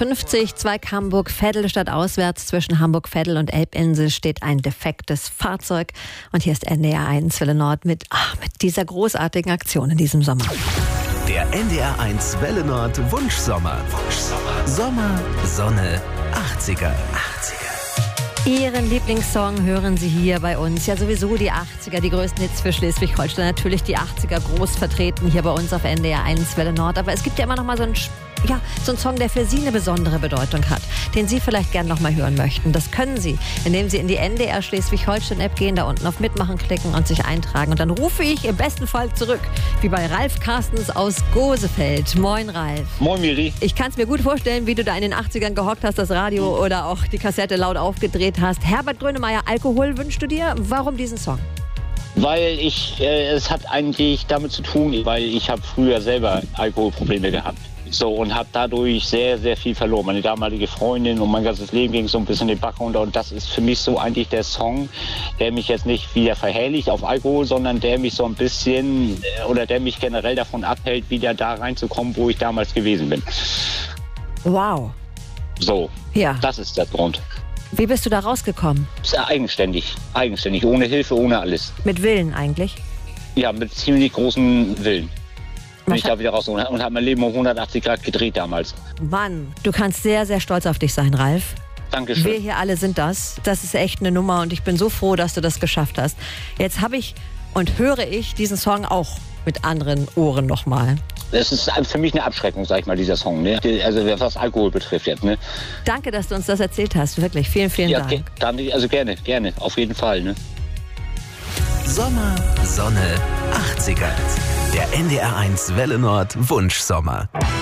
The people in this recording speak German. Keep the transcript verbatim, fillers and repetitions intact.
fünfzig, Zweig Hamburg-Veddel statt auswärts. Zwischen Hamburg-Veddel und Elbinsel steht ein defektes Fahrzeug. Und hier ist N D R eins Welle Nord mit, ach, mit dieser großartigen Aktion in diesem Sommer. Der N D R eins Welle Nord Wunschsommer. Wunschsommer. Sommer, Sonne, achtziger. achtziger. Ihren Lieblingssong hören Sie hier bei uns. Ja, sowieso die achtziger, die größten Hits für Schleswig-Holstein. Natürlich die achtziger groß vertreten hier bei uns auf N D R eins Welle Nord. Aber es gibt ja immer noch mal so einen, ja, so einen Song, der für Sie eine besondere Bedeutung hat, den Sie vielleicht gern noch mal hören möchten. Das können Sie, indem Sie in die N D R Schleswig-Holstein-App gehen, da unten auf Mitmachen klicken und sich eintragen. Und dann rufe ich im besten Fall zurück, wie bei Ralf Carstens aus Gosefeld. Moin, Ralf. Moin, Miri. Ich kann es mir gut vorstellen, wie du da in den achtzigern gehockt hast, das Radio oder auch die Kassette laut aufgedreht hast. Herbert Grönemeyer, Alkohol wünschst du dir? Warum diesen Song? Weil ich, äh, es hat eigentlich damit zu tun, weil ich habe früher selber Alkoholprobleme gehabt. So, und habe dadurch sehr, sehr viel verloren. Meine damalige Freundin und mein ganzes Leben ging so ein bisschen den Bach runter. Und das ist für mich so eigentlich der Song, der mich jetzt nicht wieder verherrlicht auf Alkohol, sondern der mich so ein bisschen, oder der mich generell davon abhält, wieder da reinzukommen, wo ich damals gewesen bin. Wow. So, ja. Das ist der Grund. Wie bist du da rausgekommen? Ja, eigenständig, eigenständig, ohne Hilfe, ohne alles. Mit Willen eigentlich? Ja, mit ziemlich großem Willen. Bin ich da wieder raus und habe mein Leben um hundertachtzig Grad gedreht damals. Mann, du kannst sehr, sehr stolz auf dich sein, Ralf. Dankeschön. Wir hier alle sind das. Das ist echt eine Nummer und ich bin so froh, dass du das geschafft hast. Jetzt habe ich und höre ich diesen Song auch mit anderen Ohren nochmal. Es ist für mich eine Abschreckung, sag ich mal, dieser Song. Ne? Also was Alkohol betrifft jetzt. Ne? Danke, dass du uns das erzählt hast. Wirklich, vielen, vielen ja, Dank. Ge- also gerne, gerne, auf jeden Fall. Ne? Sommer, Sonne, achtziger. Der N D R eins Welle Nord Wunschsommer.